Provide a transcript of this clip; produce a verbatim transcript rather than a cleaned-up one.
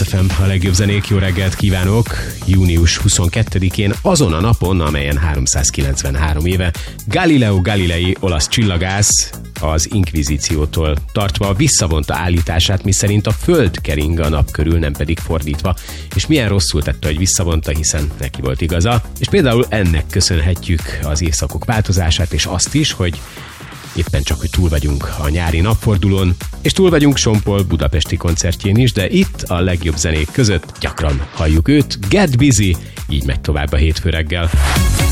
ef em, a legjobb zenék, jó reggelt kívánok! június huszonkettedikén, azon a napon, amelyen háromszázkilencvenhárom éve Galileo Galilei olasz csillagász az inkvizíciótól tartva visszavonta állítását, miszerint a Föld kering a nap körül, nem pedig fordítva, és milyen rosszul tette, hogy visszavonta, hiszen neki volt igaza. És például ennek köszönhetjük az évszakok változását, és azt is, hogy éppen csak, hogy túl vagyunk a nyári napfordulón, és túl vagyunk Sean Paul budapesti koncertjén is, de itt a legjobb zenék között gyakran halljuk őt. Get Busy, így megy tovább a hétfő reggel.